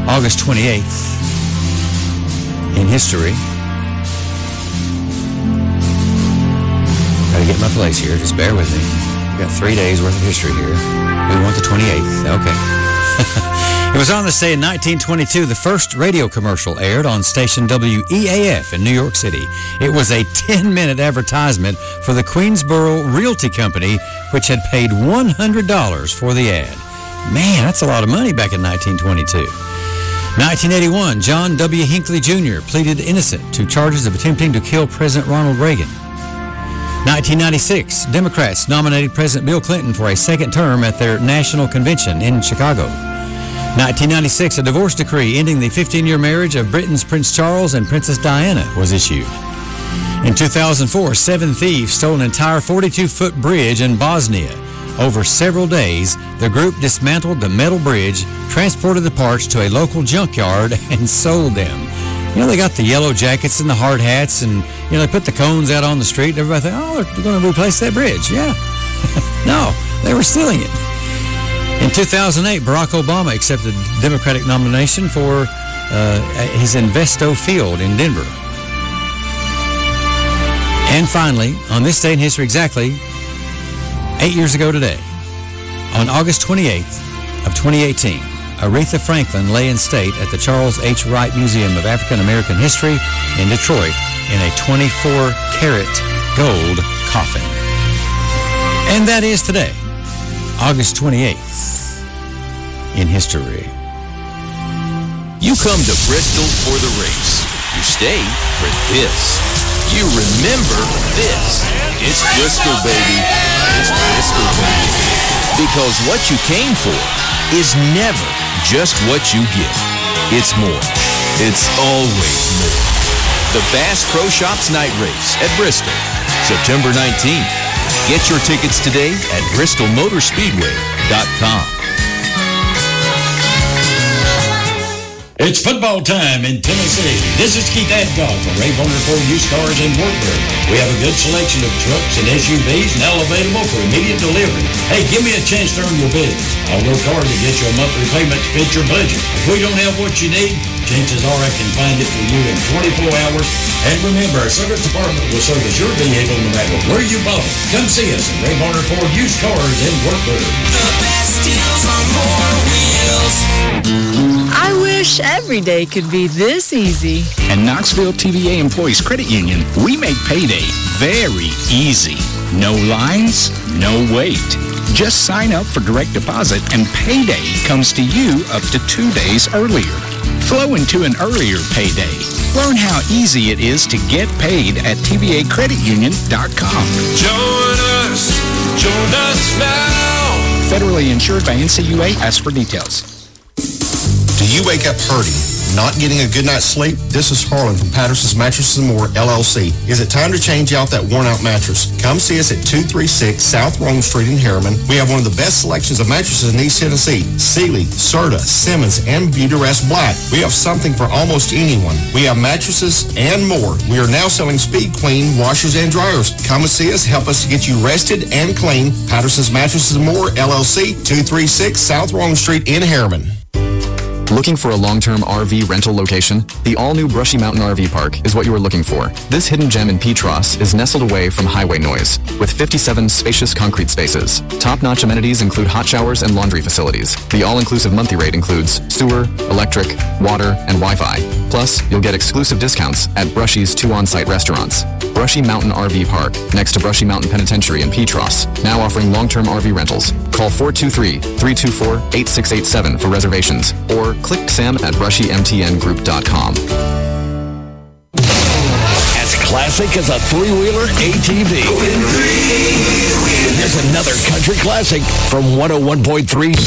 August 28th in history. Gotta get my place here. Just bear with me. We got 3 days worth of history here. We want the 28th. Okay. It was on this day in 1922 the first radio commercial aired on station WEAF in New York City. It was a 10-minute advertisement for the Queensboro Realty Company, which had paid $100 for the ad. Man, that's a lot of money back in 1922. 1981, John W. Hinckley Jr. pleaded innocent to charges of attempting to kill President Ronald Reagan. 1996, Democrats nominated President Bill Clinton for a second term at their national convention in Chicago. 1996, a divorce decree ending the 15-year marriage of Britain's Prince Charles and Princess Diana was issued. In 2004, 7 thieves stole an entire 42-foot bridge in Bosnia. Over several days, the group dismantled the metal bridge, transported the parts to a local junkyard, and sold them. You know, they got the yellow jackets and the hard hats, and, they put the cones out on the street, and everybody thought, they're going to replace that bridge. Yeah. No, they were stealing it. In 2008, Barack Obama accepted the Democratic nomination for his Investo Field in Denver. And finally, on this day in history exactly 8 years ago today, on August 28th of 2018, Aretha Franklin lay in state at the Charles H. Wright Museum of African American History in Detroit in a 24-karat gold coffin. And that is today, August 28th, in history. You come to Bristol for the race. You stay for this. You remember this. It's Bristol, baby. It's Bristol, baby. Because what you came for is never just what you get. It's more. It's always more. The Bass Pro Shops Night Race at Bristol, September 19th. Get your tickets today at BristolMotorSpeedway.com. It's football time in Tennessee. This is Keith Adcock from Ray Bonner Ford Used Cars in Wartburg. We have a good selection of trucks and SUVs now available for immediate delivery. Hey, give me a chance to earn your business. I'll work hard to get you a monthly payment to fit your budget. If we don't have what you need, chances are I can find it for you in 24 hours. And remember, our service department will service your vehicle no matter where you bought it. Come see us at Ray Bonner Ford Used Cars in Wartburg. The best deals on 4 wheels. I wish every day could be this easy. At Knoxville TVA Employees Credit Union, we make payday very easy. No lines, no wait. Just sign up for direct deposit and payday comes to you up to 2 days earlier. Flow into an earlier payday. Learn how easy it is to get paid at tvacreditunion.com. Join us now. Federally insured by NCUA. Ask for details. Do you wake up hurting, not getting a good night's sleep? This is Harlan from Patterson's Mattresses & More, LLC. Is it time to change out that worn-out mattress? Come see us at 236 South Rome Street in Harriman. We have one of the best selections of mattresses in East Tennessee. Sealy, Serta, Simmons, and Beautyrest Black. We have something for almost anyone. We have mattresses and more. We are now selling Speed Clean washers and dryers. Come and see us. Help us to get you rested and clean. Patterson's Mattresses & More, LLC, 236 South Rome Street in Harriman. Looking for a long-term RV rental location? The all-new Brushy Mountain RV Park is what you are looking for. This hidden gem in Petros is nestled away from highway noise, with 57 spacious concrete spaces. Top-notch amenities include hot showers and laundry facilities. The all-inclusive monthly rate includes sewer, electric, water, and Wi-Fi. Plus, you'll get exclusive discounts at Brushy's 2 on-site restaurants. Brushy Mountain RV Park, next to Brushy Mountain Penitentiary in Petros, now offering long-term RV rentals. Call 423-324-8687 for reservations, or click Sam at BrushyMTNGroup.com. As classic as a three-wheeler ATV. Here's another country classic from 101.3